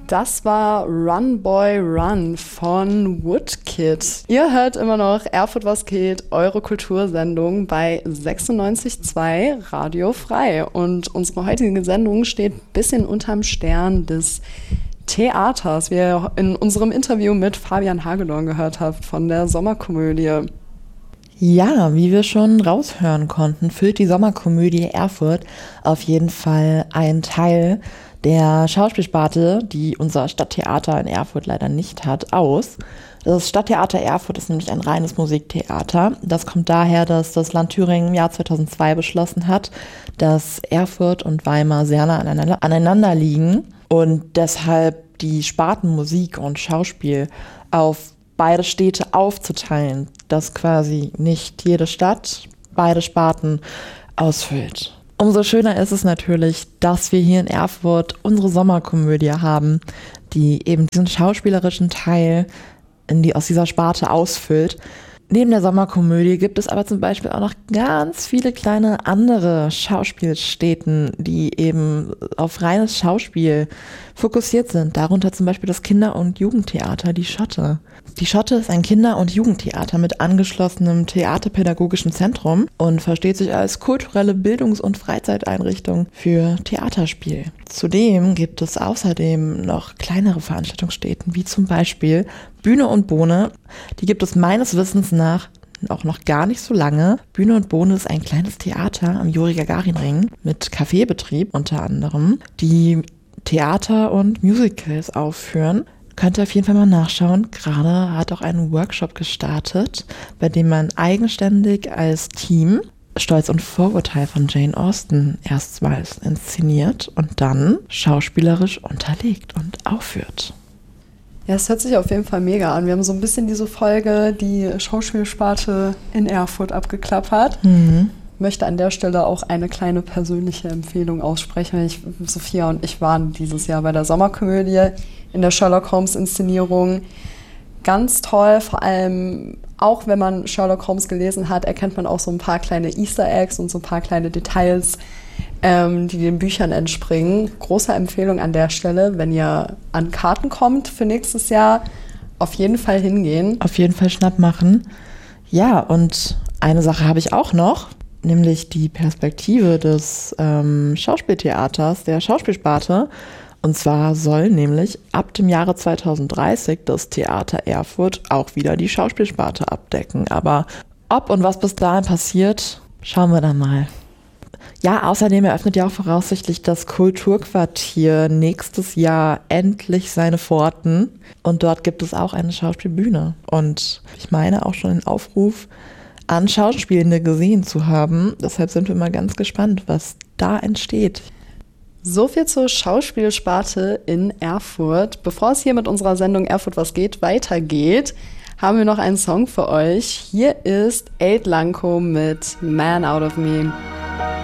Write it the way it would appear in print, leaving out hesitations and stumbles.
Das war Run Boy Run von Woodkid. Ihr hört immer noch Erfurt was geht, eure Kultursendung bei 96.2 Radio Frei. Und unsere heutige Sendung steht ein bisschen unterm Stern des Theaters, wie ihr in unserem Interview mit Fabian Hagedorn gehört habt von der Sommerkomödie. Ja, wie wir schon raushören konnten, füllt die Sommerkomödie Erfurt auf jeden Fall einen Teil der Schauspielsparte, die unser Stadttheater in Erfurt leider nicht hat, aus. Das Stadttheater Erfurt ist nämlich ein reines Musiktheater. Das kommt daher, dass das Land Thüringen im Jahr 2002 beschlossen hat, dass Erfurt und Weimar sehr nah aneinander liegen und deshalb die Sparten Musik und Schauspiel auf beide Städte aufzuteilen, dass quasi nicht jede Stadt beide Sparten ausfüllt. Umso schöner ist es natürlich, dass wir hier in Erfurt unsere Sommerkomödie haben, die eben diesen schauspielerischen Teil aus dieser Sparte ausfüllt. Neben der Sommerkomödie gibt es aber zum Beispiel auch noch ganz viele kleine andere Schauspielstätten, die eben auf reines Schauspiel fokussiert sind. Darunter zum Beispiel das Kinder- und Jugendtheater Die Schotte. Die Schotte ist ein Kinder- und Jugendtheater mit angeschlossenem theaterpädagogischen Zentrum und versteht sich als kulturelle Bildungs- und Freizeiteinrichtung für Theaterspiel. Zudem gibt es außerdem noch kleinere Veranstaltungsstätten, wie zum Beispiel Bühne und Bohne. Die gibt es meines Wissens nach auch noch gar nicht so lange. Bühne und Bohne ist ein kleines Theater am Juri-Gagarin-Ring mit Kaffeebetrieb unter anderem, die Theater und Musicals aufführen. Könnt ihr auf jeden Fall mal nachschauen. Gerade hat auch ein Workshop gestartet, bei dem man eigenständig als Team Stolz und Vorurteil von Jane Austen erstmals inszeniert und dann schauspielerisch unterlegt und aufführt. Ja, es hört sich auf jeden Fall mega an. Wir haben so ein bisschen diese Folge, die Schauspielsparte in Erfurt abgeklappert. Möchte an der Stelle auch eine kleine persönliche Empfehlung aussprechen. Sophia und ich waren dieses Jahr bei der Sommerkomödie in der Sherlock Holmes-Inszenierung. Ganz toll, vor allem auch wenn man Sherlock Holmes gelesen hat, erkennt man auch so ein paar kleine Easter Eggs und so ein paar kleine Details, die den Büchern entspringen. Große Empfehlung an der Stelle, wenn ihr an Karten kommt für nächstes Jahr, auf jeden Fall hingehen. Auf jeden Fall Schnapp machen. Ja, und eine Sache habe ich auch noch, nämlich die Perspektive des Schauspieltheaters, der Schauspielsparte. Und zwar soll nämlich ab dem Jahre 2030 das Theater Erfurt auch wieder die Schauspielsparte abdecken. Aber ob und was bis dahin passiert, schauen wir dann mal. Ja, außerdem eröffnet ja auch voraussichtlich das Kulturquartier nächstes Jahr endlich seine Pforten. Und dort gibt es auch eine Schauspielbühne. Und ich meine auch schon einen Aufruf an Schauspielende gesehen zu haben. Deshalb sind wir mal ganz gespannt, was da entsteht. So viel zur Schauspielsparte in Erfurt. Bevor es hier mit unserer Sendung Erfurt was geht weitergeht, haben wir noch einen Song für euch. Hier ist Aid Lanko mit Man Out of Me.